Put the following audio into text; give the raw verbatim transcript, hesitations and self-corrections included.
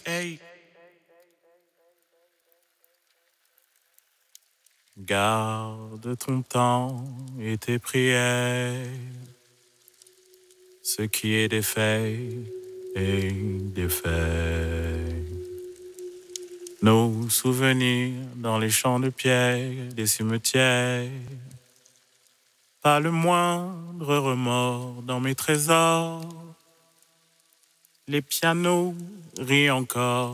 hey. Garde ton temps et tes prières, ce qui est des faits et des faits. Nos souvenirs dans les champs de pierre des cimetières. Pas le moindre remords dans mes trésors. Les pianos rient encore